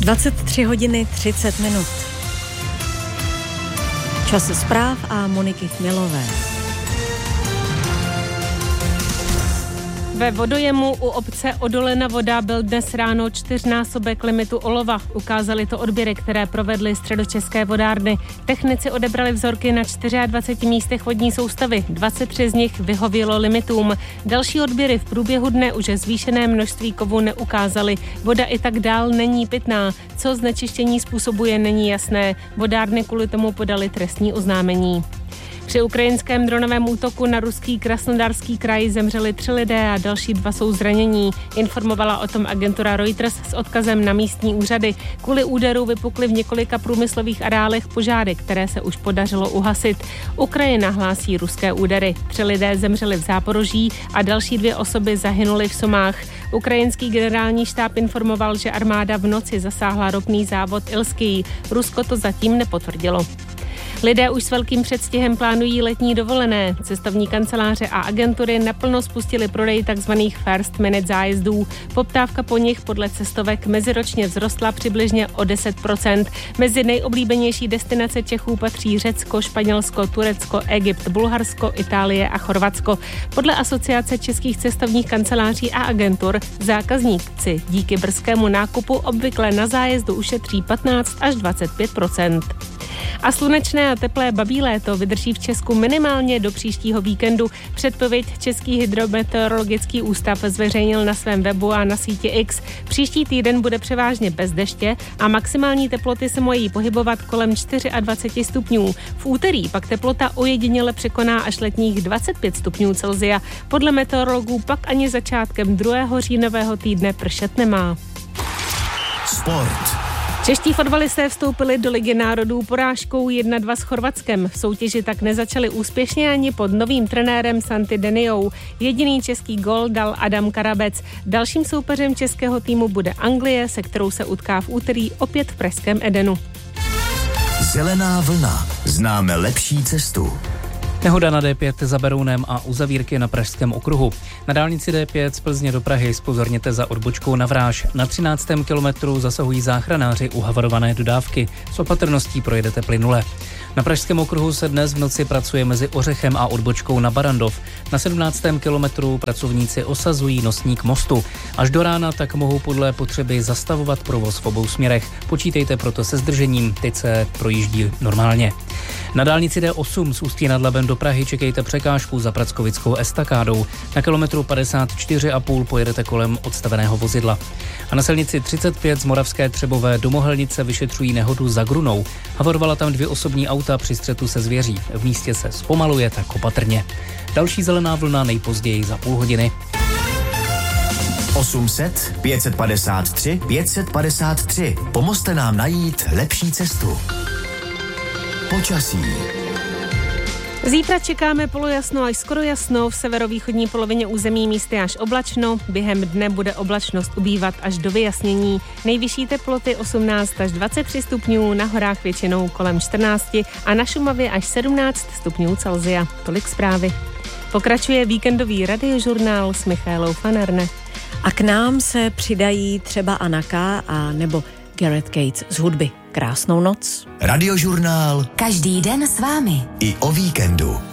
23 hodiny 30 minut. Čas zpráv a Moniky Chmělové. Ve vodojemu u obce Odolena Voda byl dnes ráno 4násobek limitu olova. Ukázaly to odběry, které provedly Středočeské vodárny. Technici odebrali vzorky na 24 místech vodní soustavy. 23 z nich vyhovělo limitům. Další odběry v průběhu dne už zvýšené množství kovů neukázaly. Voda i tak dál není pitná. Co znečištění způsobuje, není jasné. Vodárny kvůli tomu podali trestní oznámení. Při ukrajinském dronovém útoku na ruský Krasnodarský kraj zemřeli 3 lidé a další 2 jsou zranění. Informovala o tom agentura Reuters s odkazem na místní úřady. Kvůli úderu vypukly v několika průmyslových areálech požáry, které se už podařilo uhasit. Ukrajina hlásí ruské údery. 3 lidé zemřeli v Záporoží a další 2 osoby zahynuly v Sumách. Ukrajinský generální štáb informoval, že armáda v noci zasáhla ropný závod Ilský. Rusko to zatím nepotvrdilo. Lidé už s velkým předstihem plánují letní dovolené. Cestovní kanceláře a agentury naplno spustily prodej tzv. First minute zájezdů. Poptávka po nich podle cestovek meziročně vzrostla přibližně o 10%. Mezi nejoblíbenější destinace Čechů patří Řecko, Španělsko, Turecko, Egypt, Bulharsko, Itálie a Chorvatsko. Podle Asociace českých cestovních kanceláří a agentur zákazníci díky brzkému nákupu obvykle na zájezdu ušetří 15 až 25%. A slunečné a teplé babí léto vydrží v Česku minimálně do příštího víkendu. Předpověď Český hydrometeorologický ústav zveřejnil na svém webu a na síti X. Příští týden bude převážně bez deště a maximální teploty se mají pohybovat kolem 24 stupňů. V úterý pak teplota ojediněle překoná až letních 25 stupňů Celsia. Podle meteorologů pak ani začátkem 2. říjnového týdne pršet nemá. Sport. Čeští fotbalisté vstoupili do Ligy národů porážkou 1-2 s Chorvatskem. V soutěži tak nezačali úspěšně ani pod novým trenérem Santy Deniou. Jediný český gól dal Adam Karabec. Dalším soupeřem českého týmu bude Anglie, se kterou se utká v úterý opět v pražském Edenu. Zelená vlna. Známe lepší cestu. Nehoda na D5 za Berounem a uzavírky na pražském okruhu. Na dálnici D5 z Plzně do Prahy zpozorněte za odbočkou na Vráž. Na 13. kilometru zasahují záchranáři u havarované dodávky. S opatrností projedete plynule. Na pražském okruhu se dnes v noci pracuje mezi Ořechem a odbočkou na Barandov. Na 17. kilometru pracovníci osazují nosník mostu. Až do rána tak mohou podle potřeby zastavovat provoz v obou směrech. Počítejte proto se zdržením, teď se projíždí normálně. Na dálnici D8 z Ústí nad Labem do Prahy čekejte překážku za Prackovickou estakádou. Na kilometru 54,5 pojedete kolem odstaveného vozidla. A na silnici 35 z Moravské Třebové do Mohelnice vyšetřují nehodu za Grunou. Havarovala tam 2 osobní auta při střetu se zvěří. V místě se zpomaluje, tak opatrně. Další zelená vlna nejpozději za půl hodiny. 800 553 553. Pomozte nám najít lepší cestu. Počasí. Zítra čekáme polojasno až skoro jasno, v severovýchodní polovině území místy až oblačno, během dne bude oblačnost ubývat až do vyjasnění. Nejvyšší teploty 18 až 23 stupňů, na horách většinou kolem 14 a na Šumavě až 17 stupňů Celsia. Tolik zprávy. Pokračuje víkendový radiožurnál s Michaelou Fanerne. A k nám se přidají třeba Anna K. a nebo Gareth Gates z hudby. Krásnou noc. Radiožurnál. Každý den s vámi. I o víkendu.